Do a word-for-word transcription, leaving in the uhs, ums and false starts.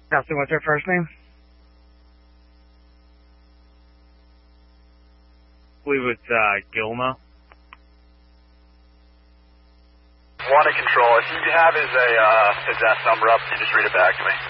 Kelsey, what's her first name? I believe it's uh, Gilma. Water control. If you have his, uh, his S number up, you just read it back to me.